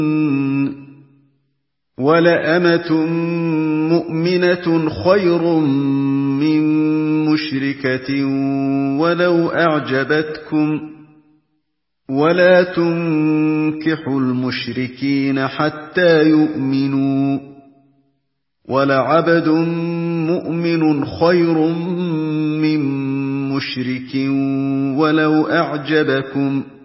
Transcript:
وَلَأَمَةٌ مُّؤْمِنَةٌ خَيْرٌ مِّن مُّشْرِكَةٍ وَلَوْ أَعْجَبَتْكُمْ ۗ وَلَا تُنكِحُوا الْمُشْرِكِينَ حَتَّىٰ يُؤْمِنُوا ۚ وَلَعَبْدٌ مُّؤْمِنٌ خَيْرٌ مِّن مُّشْرِكٍ وَلَوْ أَعْجَبَكُمْ ۗ